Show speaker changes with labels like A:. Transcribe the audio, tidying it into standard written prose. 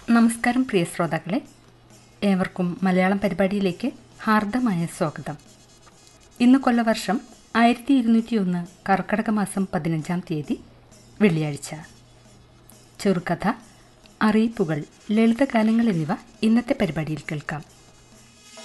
A: നമസ്കാരം പ്രിയ ശ്രോതാക്കളെ, ഏവർക്കും മലയാളം പരിപാടിയിലേക്ക് ഹാർദമായ സ്വാഗതം. ഇന്ന് കൊല്ലവർഷം 1201 കർക്കടക മാസം 15-ാം തീയതി വെള്ളിയാഴ്ച. ചെറുകഥ, അറിയിപ്പുകൾ, ലളിതഗാനങ്ങൾ എന്നിവ ഇന്നത്തെ പരിപാടിയിൽ കേൾക്കാം.